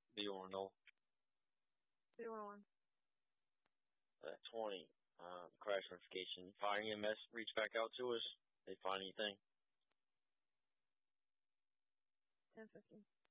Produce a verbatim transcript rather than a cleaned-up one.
Do you want to know? Three one one. Uh, twenty. Uh, crash notification. Fire E M S reach back out to us. They find anything? Ten fifteen.